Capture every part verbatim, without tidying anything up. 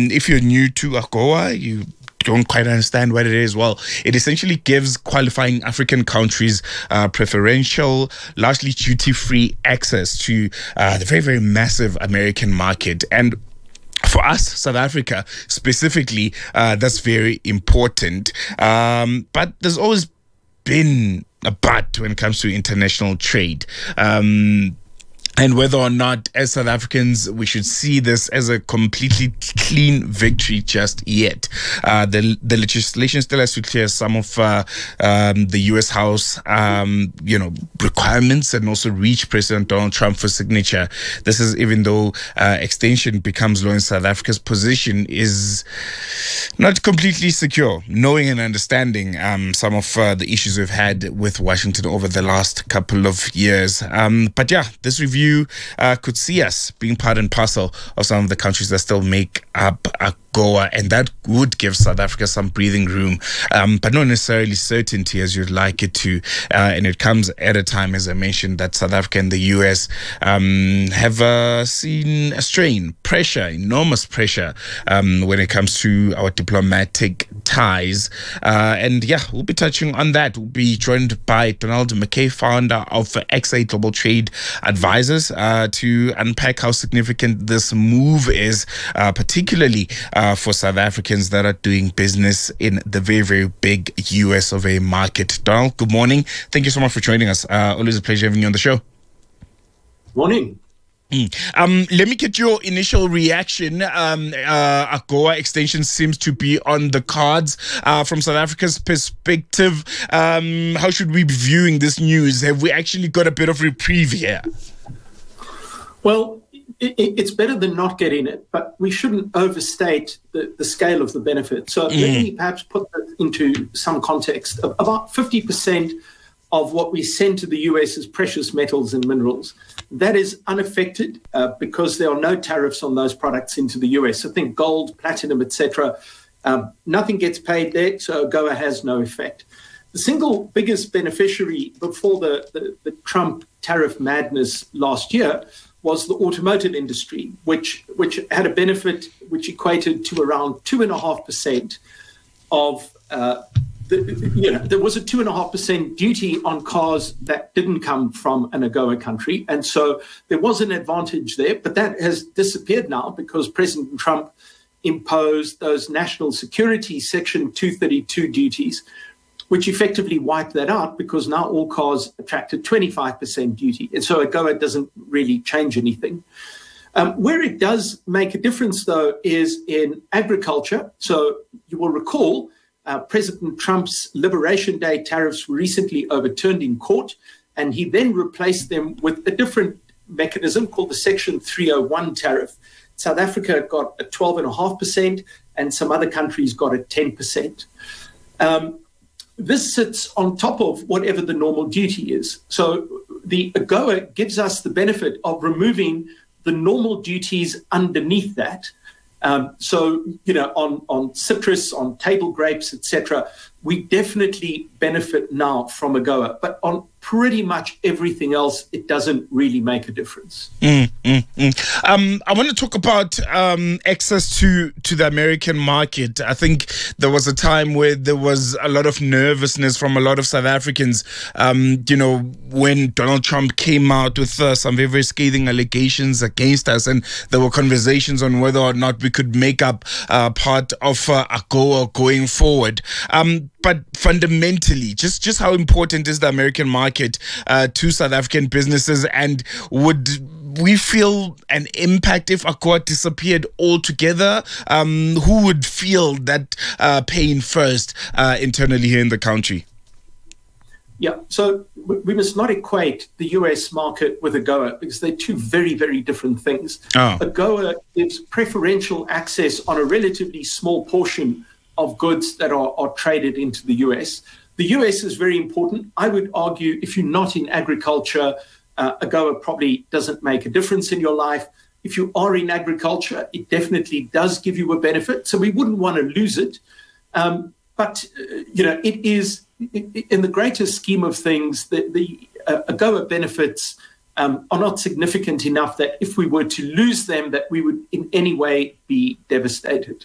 Um, if you're new to AGOA, you don't quite understand what it is. Well, it essentially gives qualifying African countries uh, preferential, largely duty-free access to uh, the very, very massive American market. And for us, South Africa specifically, uh, that's very important. Um, but there's always been a but when it comes to international trade. Um, And whether or not, as South Africans, we should see this as a completely clean victory just yet. Uh, the the legislation still has to clear some of uh, um, the U S House, um, you know, requirements and also reach President Donald Trump for signature. This is even though uh, extension becomes law in South Africa's position is not completely secure, knowing and understanding um, some of uh, the issues we've had with Washington over the last couple of years. Um, but yeah, this review Uh, could see us being part and parcel of some of the countries that still make up AGOA, and that would give South Africa some breathing room, um, but not necessarily certainty as you'd like it to. Uh, and it comes at a time, as I mentioned, that South Africa and the U S um, have uh, seen a strain, pressure, enormous pressure um, when it comes to our diplomatic ties. Uh, and yeah, we'll be touching on that. We'll be joined by Donald McKay, founder of X A Global Trade Advisors, Uh, to unpack how significant this move is, uh, particularly uh, for South Africans that are doing business in the very, very big U S of A market. Donald, good morning. Thank you so much for joining us. Uh, always a pleasure having you on the show. Morning. Mm. Um, let me get your initial reaction. Um, uh, AGOA extension seems to be on the cards. Uh, from South Africa's perspective, um, how should we be viewing this news? Have we actually got a bit of reprieve here? Well, it, it's better than not getting it, but we shouldn't overstate the, the scale of the benefit. So mm. let me perhaps put that into some context. About fifty percent of what we send to the U S as precious metals and minerals, that is unaffected uh, because there are no tariffs on those products into the U S. So think gold, platinum, et cetera. Um, nothing gets paid there, so AGOA has no effect. The single biggest beneficiary before the, the, the Trump tariff madness last year was the automotive industry, which which had a benefit which equated to around two and a half percent of uh, the, you know, there was a two and a half percent duty on cars that didn't come from an AGOA country, and so there was an advantage there. But that has disappeared now because President Trump imposed those national security Section two thirty-two duties, which effectively wiped that out because now all cars attract a twenty-five percent duty. And so AGOA doesn't really change anything. Um, where it does make a difference, though, is in agriculture. So you will recall uh, President Trump's Liberation Day tariffs were recently overturned in court, and he then replaced them with a different mechanism called the Section three oh one tariff. South Africa got a twelve point five percent, and some other countries got a ten percent. Um, This sits on top of whatever the normal duty is. So the AGOA gives us the benefit of removing the normal duties underneath that. Um, so, you know, on, on citrus, on table grapes, et cetera, we definitely benefit now from AGOA. But on pretty much everything else, it doesn't really make a difference. Mm, mm, mm. Um, I want to talk about um, access to, to the American market. I think there was a time where there was a lot of nervousness from a lot of South Africans, um, you know, when Donald Trump came out with uh, some very, very scathing allegations against us. And there were conversations on whether or not we could make up uh, part of uh, AGOA going forward. Um, but fundamentally, just, just how important is the American market uh, to South African businesses, and would we feel an impact if AGOA disappeared altogether? Um, who would feel that uh, pain first uh, internally here in the country? Yeah, so we must not equate the U S market with AGOA because they're two very, very different things. Oh. AGOA gives preferential access on a relatively small portion of goods that are, are traded into the U S. The U S is very important. I would argue if you're not in agriculture, uh, AGOA probably doesn't make a difference in your life. If you are in agriculture, it definitely does give you a benefit. So we wouldn't want to lose it. Um, but, uh, you know, it is, in the greater scheme of things, the, the uh, AGOA benefits um, are not significant enough that if we were to lose them, that we would in any way be devastated.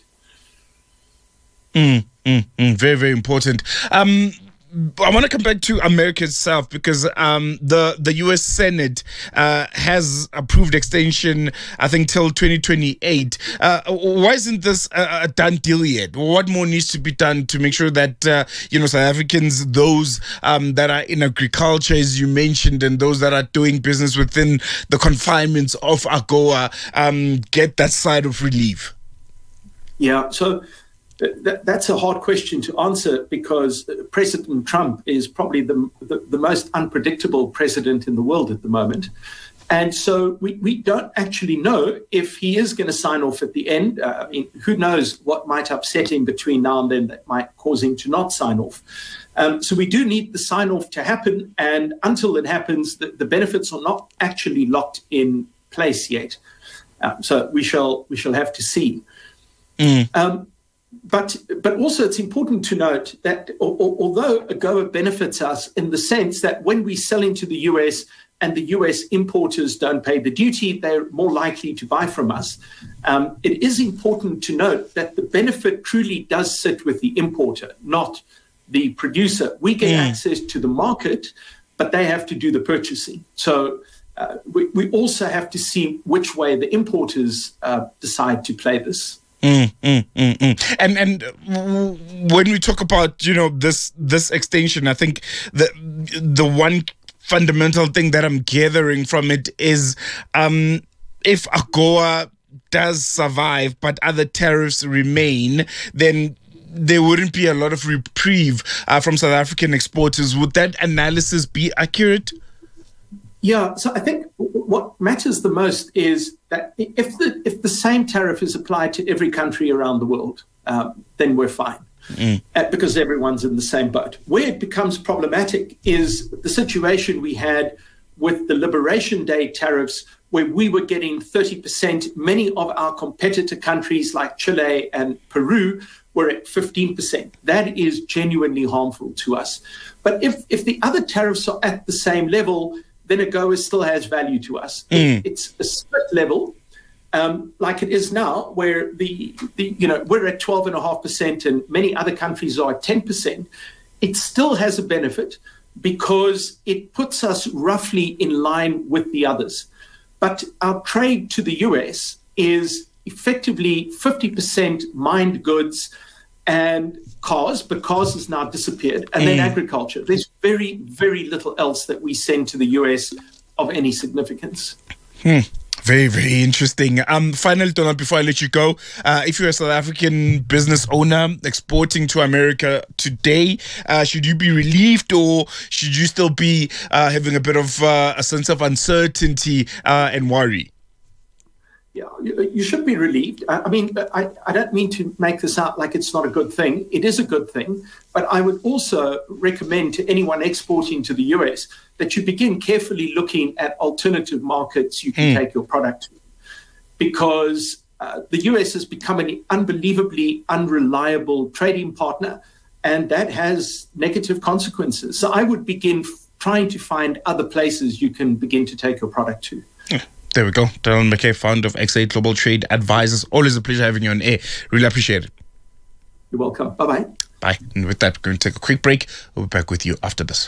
Mm, mm, mm, very, very important. Um, I want to come back to America itself because um, the the U S Senate uh, has approved extension, I think, till twenty twenty-eight. Uh, why isn't this a, a done deal yet? What more needs to be done to make sure that uh, you know South Africans, those um, that are in agriculture, as you mentioned, and those that are doing business within the confinements of AGOA, um, get that side of relief? Yeah. So. That, that's a hard question to answer because President Trump is probably the, the, the most unpredictable president in the world at the moment. And so we, we don't actually know if he is going to sign off at the end. Uh, I mean, who knows what might upset him between now and then that might cause him to not sign off. Um, so we do need the sign off to happen. And until it happens, the, the benefits are not actually locked in place yet. Um, so we shall we shall have to see. Mm. Um, But but also it's important to note that although AGOA benefits us in the sense that when we sell into the U S and the U S importers don't pay the duty, they're more likely to buy from us. Um, it is important to note that the benefit truly does sit with the importer, not the producer. We get yeah. access to the market, but they have to do the purchasing. So uh, we, we also have to see which way the importers uh, decide to play this. Mm, mm, mm, mm. And and when we talk about you know this this extension, I think the the one fundamental thing that I'm gathering from it is um, if AGOA does survive but other tariffs remain, then there wouldn't be a lot of reprieve uh, from South African exporters. Would that analysis be accurate? Yeah, so I think what matters the most is that if the if the same tariff is applied to every country around the world, um, then we're fine mm. uh, because everyone's in the same boat. Where it becomes problematic is the situation we had with the Liberation Day tariffs, where we were getting thirty percent. Many of our competitor countries like Chile and Peru were at fifteen percent. That is genuinely harmful to us. But if if the other tariffs are at the same level, then AGOA still has value to us. Mm. It, it's a split level, um, like it is now, where the, the you know we're at twelve and a half percent, and many other countries are at ten percent. It still has a benefit because it puts us roughly in line with the others. But our trade to the U S is effectively fifty percent mined goods and cars, but cars has now disappeared, and mm. then agriculture. There's very, very little else that we send to the U S of any significance. Hmm. Very, very interesting. Um, finally, Donald, before I let you go, uh, if you're a South African business owner exporting to America today, uh, should you be relieved, or should you still be uh, having a bit of uh, a sense of uncertainty uh, and worry? Yeah, you should be relieved. I mean, I, I don't mean to make this out like it's not a good thing. It is a good thing. But I would also recommend to anyone exporting to the U S that you begin carefully looking at alternative markets you can mm. take your product to. Because uh, the U S has become an unbelievably unreliable trading partner, and that has negative consequences. So I would begin f- trying to find other places you can begin to take your product to. Yeah. There we go. Donald McKay, founder of X eight Global Trade Advisors. Always a pleasure having you on air. Really appreciate it. You're welcome. Bye-bye. Bye. And with that, we're going to take a quick break. We'll be back with you after this.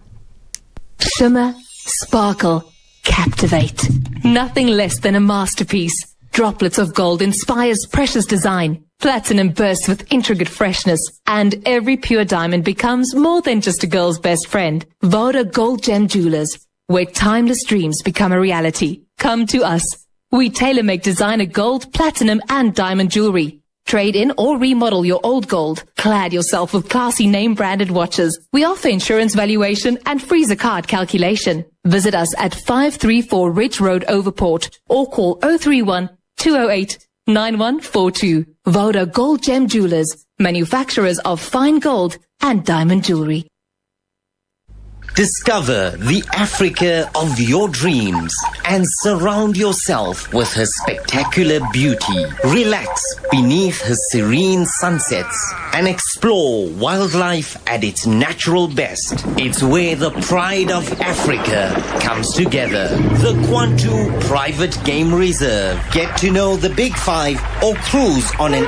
Shimmer, sparkle, captivate. Nothing less than a masterpiece. Droplets of gold inspires precious design. Platinum bursts with intricate freshness. And every pure diamond becomes more than just a girl's best friend. Voda Gold Gem Jewelers, where timeless dreams become a reality. Come to us. We tailor-make designer gold, platinum, and diamond jewelry. Trade in or remodel your old gold. Clad yourself with classy name-branded watches. We offer insurance valuation and freezer card calculation. Visit us at five three four Ridge Road, Overport, or call oh three one, two oh eight, nine one four two. Voda Gold Gem Jewelers, manufacturers of fine gold and diamond jewelry. Discover the Africa of your dreams and surround yourself with her spectacular beauty. Relax beneath her serene sunsets and explore wildlife at its natural best. It's where the pride of Africa comes together. The Kwantu Private Game Reserve. Get to know the Big Five or cruise on an